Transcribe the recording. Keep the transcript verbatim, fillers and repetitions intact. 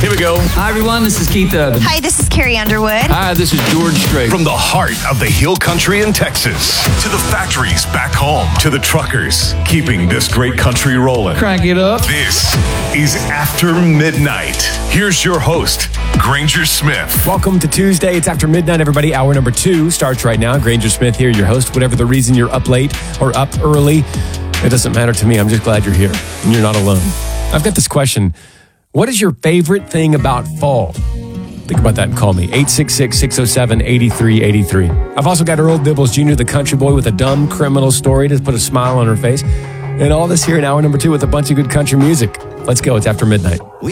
Here we go. Hi, everyone. This is Keith Urban. Hi, this is Carrie Underwood. Hi, this is George Strait. From the heart of the Hill Country in Texas to the factories back home to the truckers keeping this great country rolling. Crank it up. This is After Midnight. Here's your host, Granger Smith. Welcome to Tuesday. It's After Midnight, everybody. Hour number two starts right now. Granger Smith here, your host. Whatever the reason you're up late or up early, it doesn't matter to me. I'm just glad you're here and you're not alone. I've got this question. What is your favorite thing about fall? Think about that and call me. eight six six, six oh seven, eight three eight three. I've also got Earl Dibbles Junior, the country boy with a dumb criminal story to put a smile on her face. And all this here in hour number two with a bunch of good country music. Let's go. It's After Midnight. We